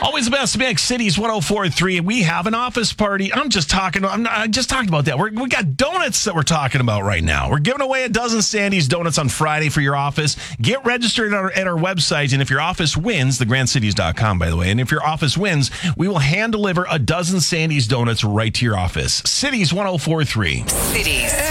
Always the best mix, Cities 104.3. We have an office party. I just talked about that. We got donuts that we're talking about right now. We're giving away a dozen Sandy's donuts on Friday for your office. Get registered at our website, and if your office wins, thegrandcities.com, by the way, and if your office wins, we will hand deliver a dozen Sandy's donuts right to your office. Cities 104.3. Cities.